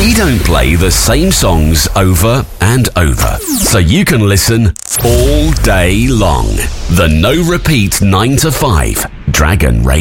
We don't play the same songs over and over, so you can listen all day long. The No Repeat 9 to 5 Dragon Radio.